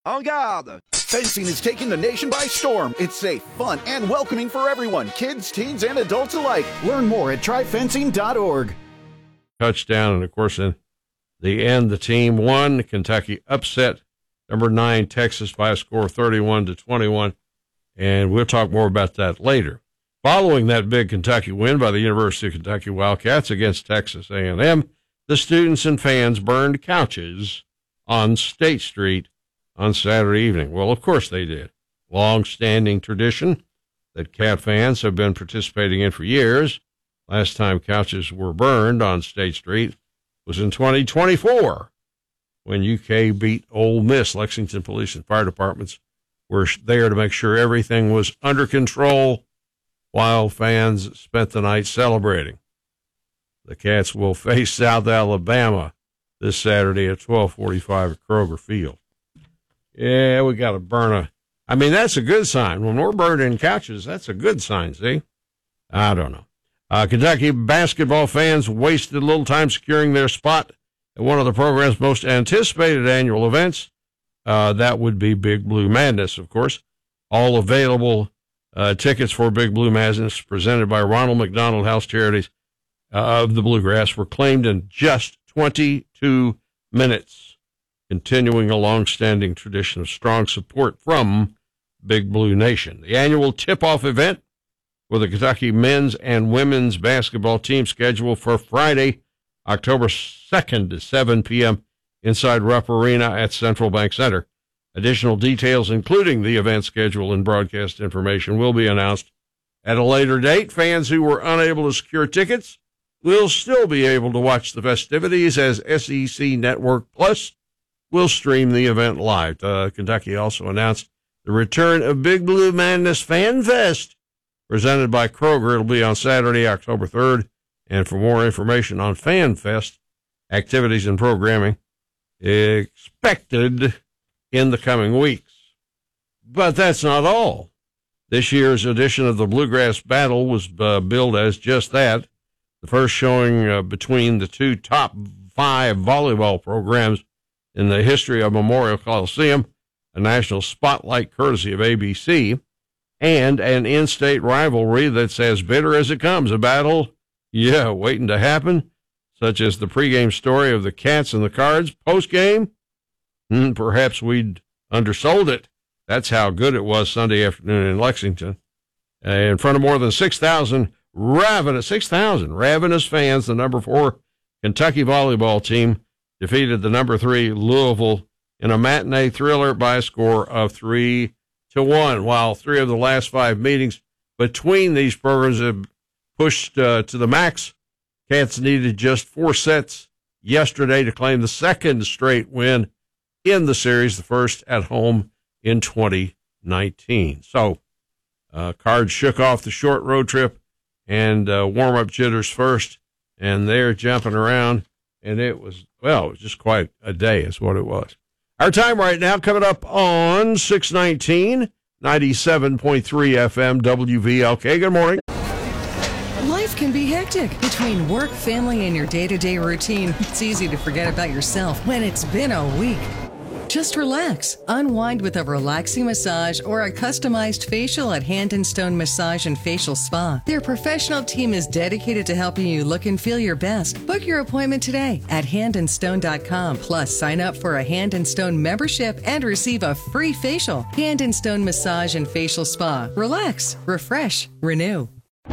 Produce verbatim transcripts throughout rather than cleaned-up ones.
En garde! Fencing is taking the nation by storm. It's safe, fun, and welcoming for everyone, kids, teens, and adults alike. Learn more at try fencing dot org. Touchdown, and of course, in the end, the team won. Kentucky upset number nine Texas by a score of thirty-one to twenty-one, and we'll talk more about that later. Following that big Kentucky win by the University of Kentucky Wildcats against Texas A and M, the students and fans burned couches on State Street on Saturday evening. Well, of course they did. Long-standing tradition that Cat fans have been participating in for years. Last time couches were burned on State Street was in twenty twenty-four when U K beat Ole Miss. Lexington Police and Fire Departments were there to make sure everything was under control while fans spent the night celebrating. The Cats will face South Alabama this Saturday at twelve forty-five at Kroger Field. Yeah, we got to burn a... I mean, that's a good sign. When we're burning couches, that's a good sign, see? I don't know. Uh, Kentucky basketball fans wasted a little time securing their spot at one of the program's most anticipated annual events. Uh, that would be Big Blue Madness, of course. All available uh, tickets for Big Blue Madness presented by Ronald McDonald House Charities uh, of the Bluegrass were claimed in just twenty-two minutes. Continuing a long-standing tradition of strong support from Big Blue Nation. The annual tip-off event for the Kentucky men's and women's basketball team scheduled for Friday, October second at seven p.m. inside Rupp Arena at Central Bank Center. Additional details, including the event schedule and broadcast information, will be announced at a later date. Fans who were unable to secure tickets will still be able to watch the festivities as S E C Network Plus will stream the event live. Uh, Kentucky also announced the return of Big Blue Madness Fan Fest, presented by Kroger. It'll be on Saturday, October third. And for more information on Fan Fest activities and programming, expected in the coming weeks. But that's not all. This year's edition of the Bluegrass Battle was uh, billed as just that, the first showing uh, between the two top five volleyball programs in the history of Memorial Coliseum, a national spotlight courtesy of A B C, and an in-state rivalry that's as bitter as it comes, a battle, yeah, waiting to happen, such as the pregame story of the Cats and the Cards. Postgame, hmm, perhaps we'd undersold it. That's how good it was Sunday afternoon in Lexington. Uh, in front of more than six thousand ravenous, six thousand ravenous fans, the number four Kentucky volleyball team defeated the number three Louisville in a matinee thriller by a score of three to one. While three of the last five meetings between these programs have pushed uh, to the max, Cats needed just four sets yesterday to claim the second straight win in the series, the first at home in twenty nineteen. So, uh, Cards shook off the short road trip and uh, warm-up jitters first, and they're jumping around. And it was, well, it was just quite a day is what it was. Our time right now coming up on six nineteen, ninety-seven point three F M W V L K. Good morning. Life can be hectic. Between work, family, and your day-to-day routine, it's easy to forget about yourself when it's been a week. Just relax. Unwind with a relaxing massage or a customized facial at Hand and Stone Massage and Facial Spa. Their professional team is dedicated to helping you look and feel your best. Book your appointment today at hand and stone dot com. Plus, sign up for a Hand and Stone membership and receive a free facial. Hand and Stone Massage and Facial Spa. Relax, refresh, renew.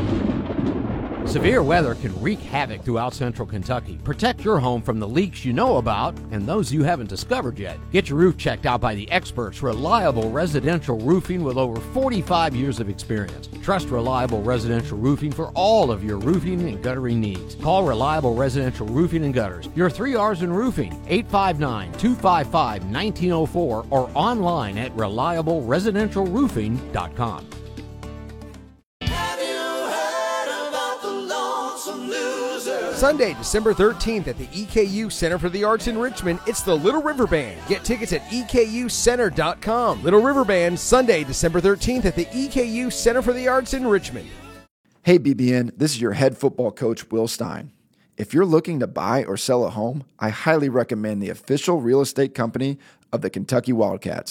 Severe weather can wreak havoc throughout central Kentucky. Protect your home from the leaks you know about and those you haven't discovered yet. Get your roof checked out by the experts, Reliable Residential Roofing, with over forty-five years of experience. Trust Reliable Residential Roofing for all of your roofing and guttering needs. Call Reliable Residential Roofing and Gutters. Your three R's in roofing, eight five nine, two five five, one nine zero four or online at reliable residential roofing dot com. Sunday, December thirteenth at the E K U Center for the Arts in Richmond, it's the Little River Band. Get tickets at E K U center dot com. Little River Band, Sunday, December thirteenth at the E K U Center for the Arts in Richmond. Hey B B N, this is your head football coach, Will Stein. If you're looking to buy or sell a home, I highly recommend the official real estate company of the Kentucky Wildcats.